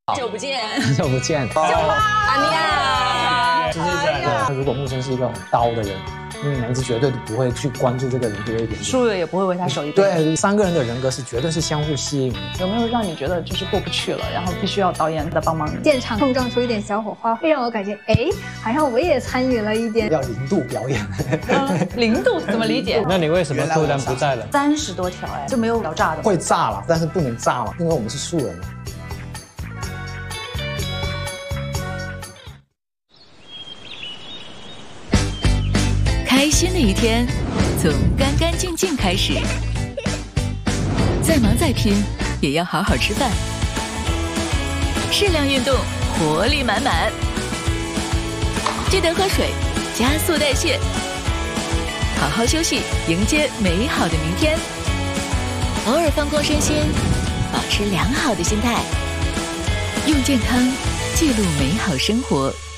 久不见， 久不见， 阿尼亚， 就是这样。如果木生是一个很刀的人，因为男子绝对不会去关注这个人多一点， 输了也不会为他守一辈子。 对，三个人的人格是绝对是相互吸引。 有没有让你觉得就是过不去了，然后必须要导演的帮忙？ 现场碰撞出一点小火花，会让我感觉，好像我也参与了一点。 要零度表演， 零度怎么理解？ 那你为什么突然不在了 ？30多条就没有聊炸的。 会炸了，但是不能炸嘛，因为我们是素人嘛。 开心的一天，从干干净净开始。再忙再拼，也要好好吃饭。适量运动，活力满满。记得喝水，加速代谢。好好休息，迎接美好的明天。偶尔放空身心，保持良好的心态。用健康记录美好生活。